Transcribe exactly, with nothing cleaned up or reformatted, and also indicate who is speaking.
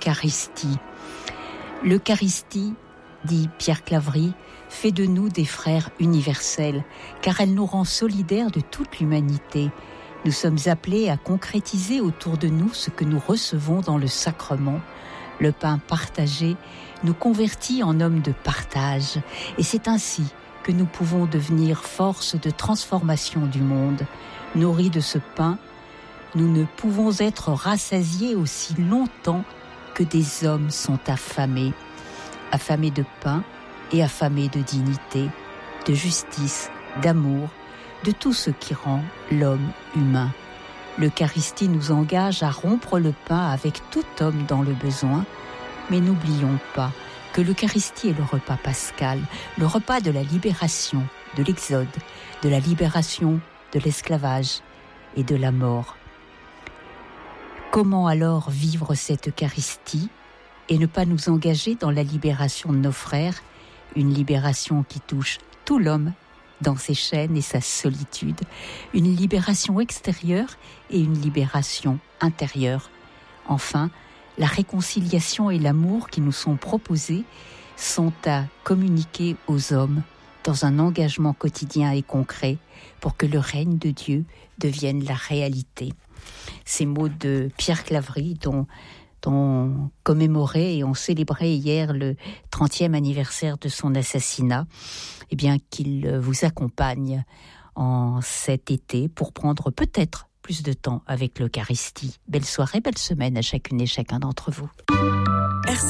Speaker 1: l'Eucharistie. L'Eucharistie, dit Pierre Claverie, fait de nous des frères universels, car elle nous rend solidaires de toute l'humanité. Nous sommes appelés à concrétiser autour de nous ce que nous recevons dans le sacrement. Le pain partagé nous convertit en hommes de partage, et c'est ainsi que nous pouvons devenir force de transformation du monde. Nourris de ce pain, nous ne pouvons être rassasiés aussi longtemps que des hommes sont affamés. Affamés de pain et affamés de dignité, de justice, d'amour, de tout ce qui rend l'homme humain. L'Eucharistie nous engage à rompre le pain avec tout homme dans le besoin, mais n'oublions pas que l'Eucharistie est le repas pascal, le repas de la libération, de l'exode, de la libération de l'esclavage et de la mort. Comment alors vivre cette Eucharistie et ne pas nous engager dans la libération de nos frères, une libération qui touche tout l'homme dans ses chaînes et sa solitude, une libération extérieure et une libération intérieure. Enfin, la réconciliation et l'amour qui nous sont proposés sont à communiquer aux hommes dans un engagement quotidien et concret pour que le règne de Dieu devienne la réalité. Ces mots de Pierre Claverie, dont on commémorait et on célébrait hier le trentième anniversaire de son assassinat, eh bien qu'il vous accompagne en cet été pour prendre peut-être plus de temps avec l'Eucharistie. Belle soirée, belle semaine à chacune et chacun d'entre vous.